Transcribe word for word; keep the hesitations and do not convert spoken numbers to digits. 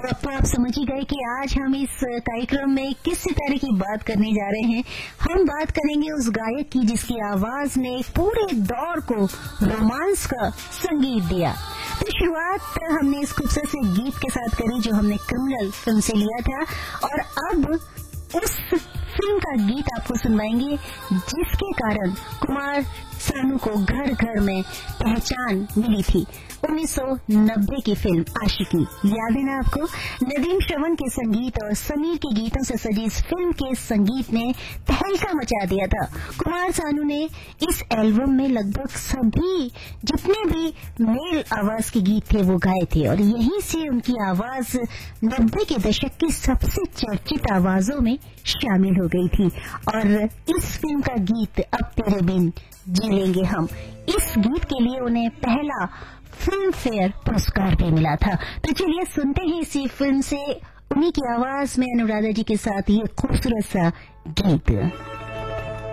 अब तो आप समझ ही गए कि आज हम इस कार्यक्रम में किस सितारे की बात करने जा रहे हैं। हम बात करेंगे उस गायक की जिसकी आवाज ने पूरे दौर को रोमांस का संगीत दिया। तो शुरुआत हमने इस खूबसूरत से गीत के साथ करी जो हमने क्रिमिनल फिल्म से लिया था, और अब उस फिल्म का गीत आपको सुनवाएंगे जिसके कारण कुमार सानू को घर घर में पहचान मिली थी। उन्नीस सौ नब्बे की फिल्म आशिकी, याद है ना आपको? नदीम श्रवण के संगीत और समीर के गीतों से सजी इस फिल्म के संगीत ने तहलका मचा दिया था। कुमार सानू ने इस एल्बम में लगभग सभी जितने भी मेल आवाज के गीत थे वो गाए थे, और यहीं से उनकी आवाज नब्बे के दशक की सबसे चर्चित आवाजों में शामिल हो गई थी। और इस फिल्म का गीत अब तेरे बिन जी लेंगे हम, इस गीत के लिए उन्हें पहला फिल्म फेयर पुरस्कार भी मिला था। तो चलिए सुनते हैं इसी फिल्म से उन्हीं की आवाज में अनुराधा जी के साथ ये खूबसूरत सा गीत।